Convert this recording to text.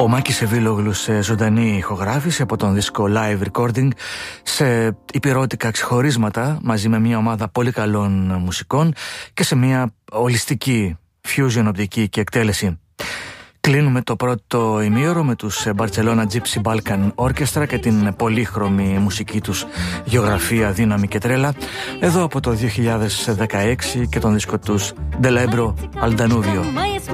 Ο Μάκης Σεβίλογλου σε ζωντανή ηχογράφηση από τον δίσκο Live Recording σε υπηρώτικα ξεχωρίσματα μαζί με μια ομάδα πολύ καλών μουσικών και σε μια ολιστική fusion οπτική και εκτέλεση. Κλείνουμε το πρώτο ημίωρο με τους Barcelona Gypsy Balkan Orchestra και την πολύχρωμη μουσική τους γεωγραφία, δύναμη και τρέλα, εδώ από το 2016 και τον δίσκο τους Del Ebro al Danubio.